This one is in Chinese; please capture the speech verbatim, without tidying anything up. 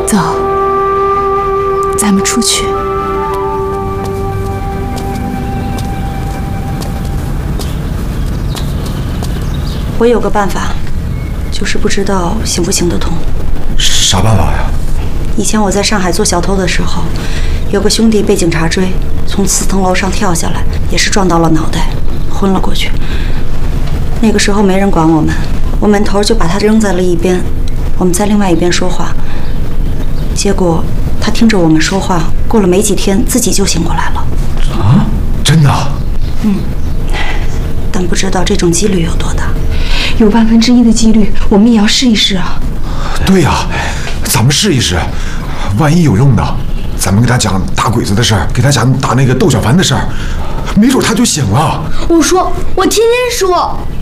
走，咱们出去。 我有个办法，就是不知道行不行得通。 啥办法呀？ 以前我在上海做小偷的时候，有个兄弟被警察追，从四层楼上跳下来，也是撞到了脑袋，昏了过去。那个时候没人管我们，我们头就把他扔在了一边，我们在另外一边说话。结果他听着我们说话，过了没几天自己就醒过来了。 啊？真的？ 嗯。但不知道这种几率有多大。 有万分之一的几率，我们也要试一试啊。 对呀、啊，咱们试一试，万一有用呢？咱们给他讲打鬼子的事儿，给他讲打那个窦小凡的事儿，没准他就醒了。 我说，我天天说。